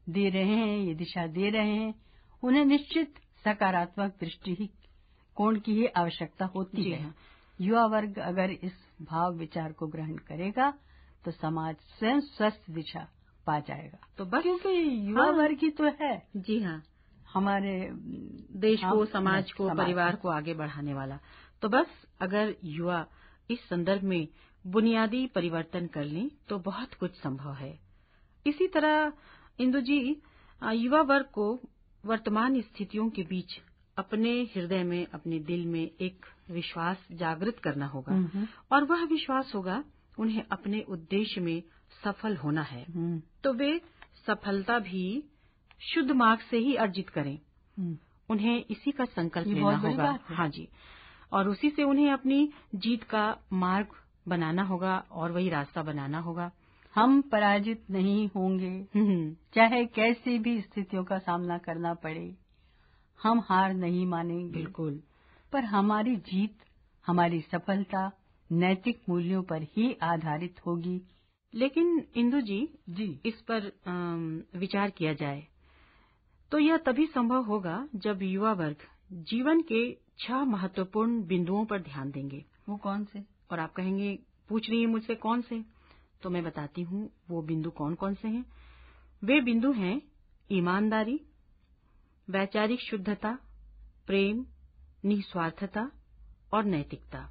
दे रहे हैं, ये दिशा दे रहे हैं, उन्हें निश्चित सकारात्मक दृष्टिकोण की ही आवश्यकता होती है। युवा वर्ग अगर इस भाव विचार को ग्रहण करेगा तो समाज स्वयं स्वस्थ दिशा पा जाएगा। तो बस क्योंकि युवा वर्ग ही तो है जी हाँ हमारे देश को, समाज को, परिवार को आगे बढ़ाने वाला। तो बस अगर युवा इस संदर्भ में बुनियादी परिवर्तन कर लें तो बहुत कुछ संभव है। इसी तरह इंदु जी, युवा वर्ग को वर्तमान स्थितियों के बीच अपने हृदय में, अपने दिल में एक विश्वास जागृत करना होगा और वह विश्वास होगा उन्हें अपने उद्देश्य में सफल होना है। तो वे सफलता भी शुद्ध मार्ग से ही अर्जित करें। उन्हें इसी का संकल्प लेना होगा। हाँ जी, और उसी से उन्हें अपनी जीत का मार्ग बनाना होगा और वही रास्ता बनाना होगा। हम पराजित नहीं होंगे, चाहे कैसी भी स्थितियों का सामना करना पड़े, हम हार नहीं मानेंगे। बिल्कुल। पर हमारी जीत, हमारी सफलता नैतिक मूल्यों पर ही आधारित होगी। लेकिन इंदु जी, इस पर विचार किया जाए तो यह तभी संभव होगा जब युवा वर्ग जीवन के 6 महत्वपूर्ण बिंदुओं पर ध्यान देंगे। वो कौन से? और आप कहेंगे, पूछ रही हैं मुझसे कौन से? तो मैं बताती हूँ वो बिंदु कौन कौन से हैं। वे बिंदु हैं ईमानदारी, वैचारिक शुद्धता, प्रेम, निस्वार्थता और नैतिकता।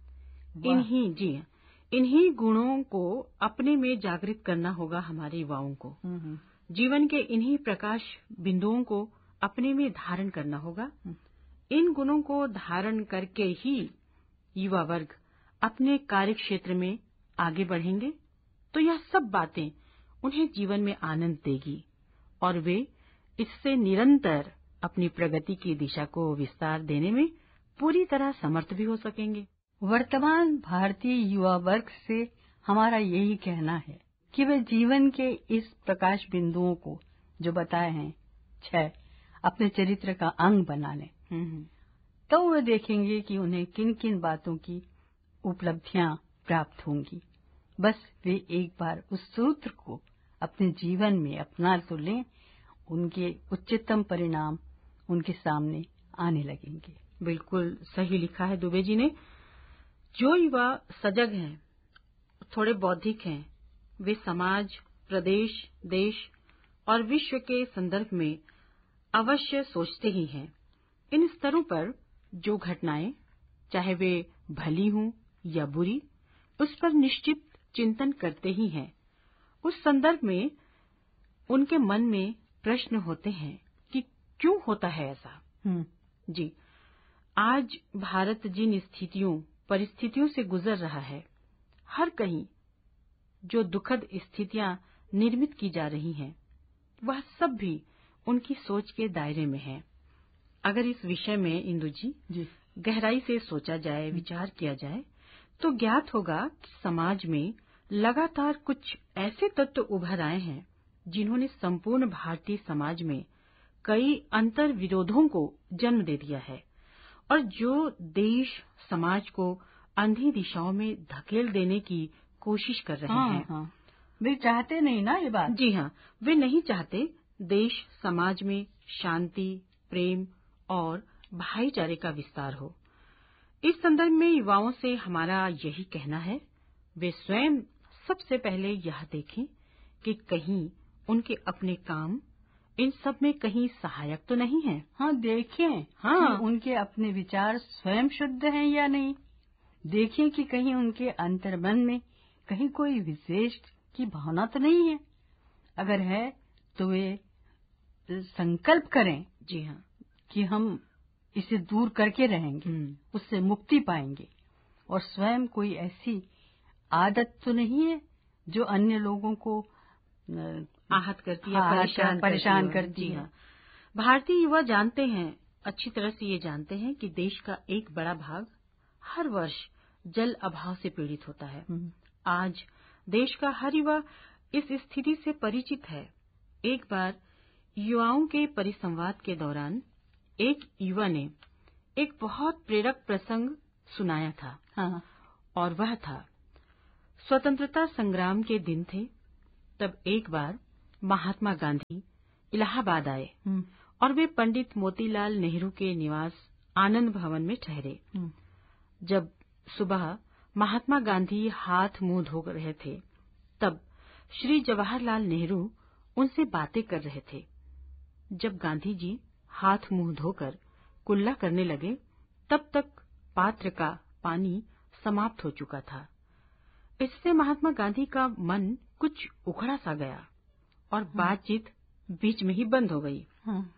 इन्हीं गुणों को अपने में जागृत करना होगा हमारे युवाओं को। जीवन के इन्हीं प्रकाश बिंदुओं को अपने में धारण करना होगा। इन गुणों को धारण करके ही युवा वर्ग अपने कार्य क्षेत्र में आगे बढ़ेंगे तो यह सब बातें उन्हें जीवन में आनंद देगी और वे इससे निरंतर अपनी प्रगति की दिशा को विस्तार देने में पूरी तरह समर्थ भी हो सकेंगे। वर्तमान भारतीय युवा वर्ग से हमारा यही कहना है कि वे जीवन के इस प्रकाश बिंदुओं को जो बताए हैं 6 अपने चरित्र का अंग बना लें। तो वे देखेंगे कि उन्हें किन किन बातों की उपलब्धियां प्राप्त होंगी। बस वे एक बार उस सूत्र को अपने जीवन में अपना तो लें, उनके उच्चतम परिणाम उनके सामने आने लगेंगे। बिल्कुल सही लिखा है दुबे जी ने। जो युवा सजग हैं, थोड़े बौद्धिक हैं, वे समाज, प्रदेश, देश और विश्व के संदर्भ में अवश्य सोचते ही हैं। इन स्तरों पर जो घटनाएं, चाहे वे भली हों या बुरी, उस पर निश्चित चिंतन करते ही हैं। उस संदर्भ में उनके मन में प्रश्न होते हैं कि क्यों होता है ऐसा। जी, आज भारत जिन परिस्थितियों से गुजर रहा है, हर कहीं जो दुखद स्थितियां निर्मित की जा रही हैं, वह सब भी उनकी सोच के दायरे में है। अगर इस विषय में इंदु जी गहराई से सोचा जाए, विचार किया जाए, तो ज्ञात होगा कि समाज में लगातार कुछ ऐसे तत्व उभर आए हैं जिन्होंने संपूर्ण भारतीय समाज में कई अंतर विरोधों को जन्म दे दिया है और जो देश समाज को अंधी दिशाओं में धकेल देने की कोशिश कर रहे हैं। वे चाहते नहीं ना ये बात। जी हाँ, वे नहीं चाहते देश समाज में शांति, प्रेम और भाईचारे का विस्तार हो। इस संदर्भ में युवाओं से हमारा यही कहना है, वे स्वयं सबसे पहले यह देखें कि कहीं उनके अपने काम इन सब में कहीं सहायक तो नहीं है। देखें कि उनके अपने विचार स्वयं शुद्ध हैं या नहीं। देखें कि कहीं उनके अंतर्मन में कहीं कोई विशेष की भावना तो नहीं है। अगर है तो वे संकल्प करें कि हम इसे दूर करके रहेंगे, उससे मुक्ति पाएंगे। और स्वयं कोई ऐसी आदत तो नहीं है जो अन्य लोगों को आहत करती है, परेशान करती है। भारतीय युवा जानते हैं, अच्छी तरह से ये जानते हैं कि देश का एक बड़ा भाग हर वर्ष जल अभाव से पीड़ित होता है। आज देश का हर युवा इस स्थिति से परिचित है। एक बार युवाओं के परिसंवाद के दौरान एक युवा ने एक बहुत प्रेरक प्रसंग सुनाया था। और वह था, स्वतंत्रता संग्राम के दिन थे। तब एक बार महात्मा गांधी इलाहाबाद आए और वे पंडित मोतीलाल नेहरू के निवास आनंद भवन में ठहरे। जब सुबह महात्मा गांधी हाथ मुंह धो रहे थे, तब श्री जवाहरलाल नेहरू उनसे बातें कर रहे थे। जब गांधी जी हाथ मुंह धोकर कुल्ला करने लगे, तब तक पात्र का पानी समाप्त हो चुका था। इससे महात्मा गांधी का मन कुछ उखड़ा सा गया और बातचीत बीच में ही बंद हो गई।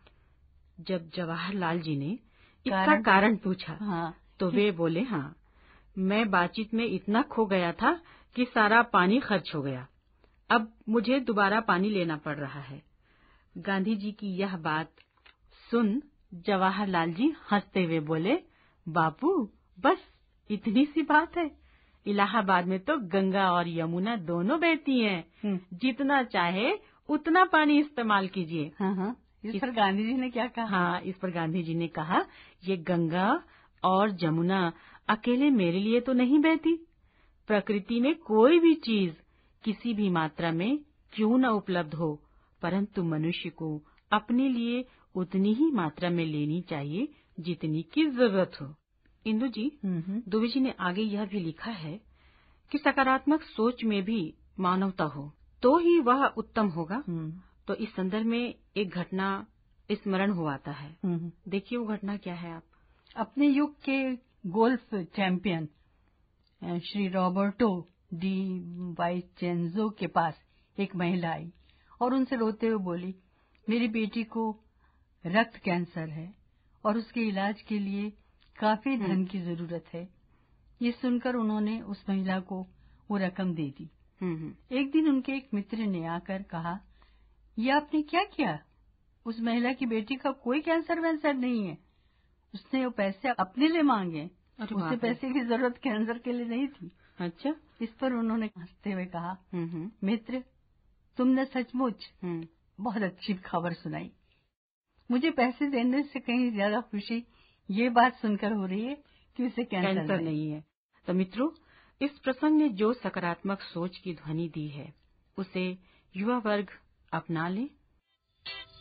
जब जवाहरलाल जी ने इसका कारण पूछा, तो वे बोले, हाँ, मैं बातचीत में इतना खो गया था कि सारा पानी खर्च हो गया। अब मुझे दोबारा पानी लेना पड़ रहा है। गांधी जी की यह बात सुन जवाहरलाल जी हंसते हुए बोले, बापू, बस इतनी सी बात है। इलाहाबाद में तो गंगा और यमुना दोनों बहती हैं। जितना चाहे उतना पानी इस्तेमाल कीजिए। इस पर गांधी जी ने क्या कहा? हाँ, इस पर गांधी जी ने कहा, ये गंगा और जमुना अकेले मेरे लिए तो नहीं बहती। प्रकृति में कोई भी चीज किसी भी मात्रा में क्यों न उपलब्ध हो, परंतु मनुष्य को अपने लिए उतनी ही मात्रा में लेनी चाहिए जितनी की जरूरत हो। इंदु जी, दुबे जी ने आगे यह भी लिखा है कि सकारात्मक सोच में भी मानवता हो तो ही वह उत्तम होगा। तो इस संदर्भ में एक घटना स्मरण हो आता है। देखिए वो घटना क्या है। आप अपने युग के golf champion Shri Roberto D वाइचेंजो के पास एक महिला आई और उनसे रोते हुए बोली, मेरी बेटी को रक्त कैंसर है और उसके इलाज के लिए काफी धन की जरूरत है। ये सुनकर उन्होंने उस महिला को वो रकम दे दी। एक दिन उनके एक मित्र ने आकर कहा, ये आपने क्या किया? उस महिला की बेटी का कोई कैंसर वैंसर नहीं है। उसने वो पैसे अपने लिए मांगे। उसे पैसे की जरूरत कैंसर के लिए नहीं थी। अच्छा। इस पर उन्होंने हंसते हुए कहा, मित्र, तुमने सचमुच बहुत अच्छी खबर सुनाई। मुझे पैसे देने से कहीं ज्यादा खुशी ये बात सुनकर हो रही है कि उसे कैंसर नहीं है। तो मित्रों, इस प्रसंग ने जो सकारात्मक सोच की ध्वनि दी है, उसे युवा वर्ग अपना ले।